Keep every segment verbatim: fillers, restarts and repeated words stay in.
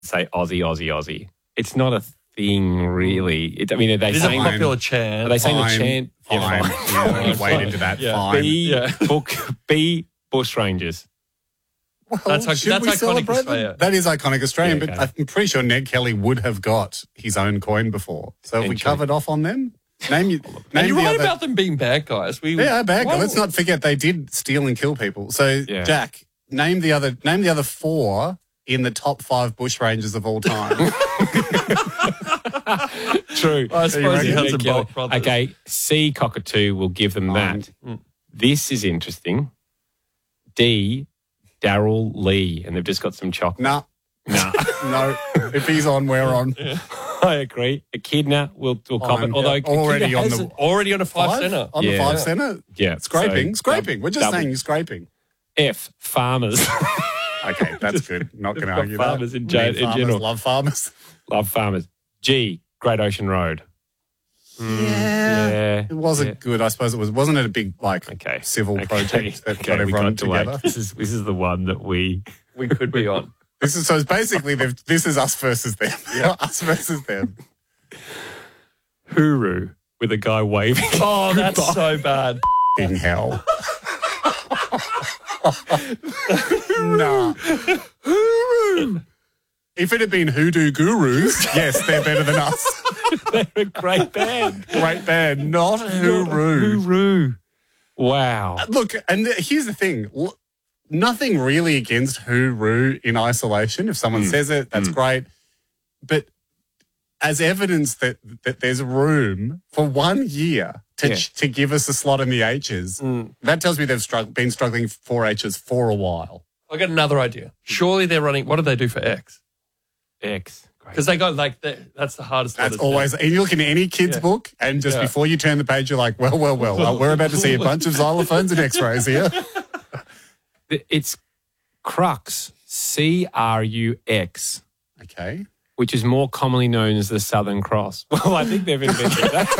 say Aussie, Aussie, Aussie. It's not a thing, really. It, I mean, are they It is a saying popular chant. Are they saying Fine. the chant? Fine. Yeah, Yeah, wade into that. Yeah. Fine. B, Yeah. book, B, bush rangers. Well, That's like- should that's we iconic celebrate them? Australia. That is iconic Australian, Yeah, but okay. I'm pretty sure Ned Kelly would have got his own coin before. So have we Potentially. covered off on them? Name you. And Name you're the right other. about them being bad guys. We, Yeah, bad guy. Why- Let's not forget they did steal and kill people. So Yeah. Jack, name the other. Name the other four in the top five bushrangers of all time. True. I suppose he reckon? has a Bolt brothers. Okay, C, cockatoo, we'll give them that. This is interesting. D, Daryl Lee, and they've just got some chocolate. nah, Nah. no. If he's on, we're on. I agree. Echidna, we'll, we'll cop it. Fine, Although yeah. Already Echidna on has the- a- Already on a five, Five? centre. On Yeah. the five centre? yeah, Scraping, so scraping. We're just double. saying you're scraping. F, farmers. Okay, that's good. Not going to got argue farmers that. in gen- Me, in farmers general. love farmers. Love farmers. G, Great Ocean Road. Yeah. Yeah. It wasn't yeah. good. I suppose it was. Wasn't it a big like Okay. civil Okay. project that Okay, got we everyone got to wait. together? This is this is the one that we We could be on. This is so. It's basically they've- this is us versus them. Yeah, us versus them. Huru with a guy waving. Oh, that's so bad. In hell. Nah. Hooroo. If it had been Hoodoo Gurus, yes, they're better than us. They're a great band. Great band, not Hooroo. Huru. Wow. Look, and th- here's the thing. L- Nothing really against Hooroo in isolation. If someone says it, that's great. But as evidence that, that there's room for one year to Yeah. to give us a slot in the H's, that tells me they've strugg- been struggling for H's for a while. I got another idea. Surely they're running. What do they do for X? X. Great. Because they got like the, that's the hardest. That's letters always, and you look into any kid's Yeah. book, and just Yeah. before you turn the page, you're like, well, well, well, uh, we're about to see a bunch of xylophones and x-rays here. It's Crux. C R U X. Okay. Which is more commonly known as the Southern Cross. Well, I think they've invented that.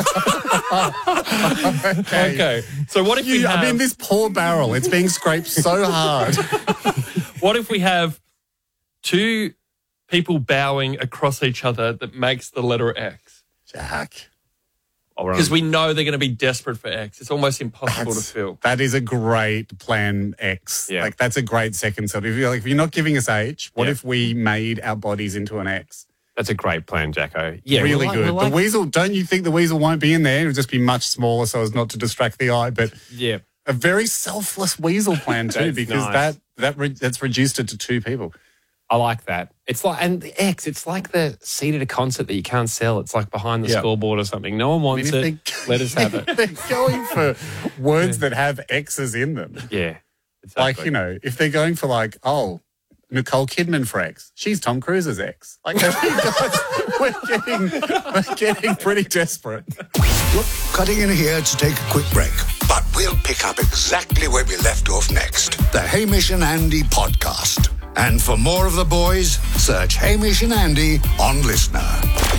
Okay. now. Okay. So what if we You, have? I mean, this poor barrel, it's being scraped so hard. What if we have two people bowing across each other that makes the letter X? Jack. Because we know they're going to be desperate for X. It's almost impossible That's- to fill. That is a great plan X. Yeah. Like, that's a great second sort. If you're like, if you're not giving us H, what Yeah. if we made our bodies into an X? That's a great plan, Jacko. Yeah, really we like- good. we like- the weasel, don't you think the weasel won't be in there? It'll just be much smaller so as not to distract the eye. But Yeah. a very selfless weasel plan too, That's because nice. that that re- that's reduced it to two people. I like that. It's like, and the X, it's like the seat at a concert that you can't sell. It's like behind the Yeah. scoreboard or something. No one wants if it. they- Let us have it. They're going for words that have X's in them. Yeah. Like, exactly. you know, if they're going for like, oh, Nicole Kidman for X, she's Tom Cruise's ex. Like, guys, we're getting, we're getting pretty desperate. Look, cutting in here to take a quick break. But we'll pick up exactly where we left off next. The Hamish and Andy podcast. And for more of the boys, search Hamish and Andy on Listener.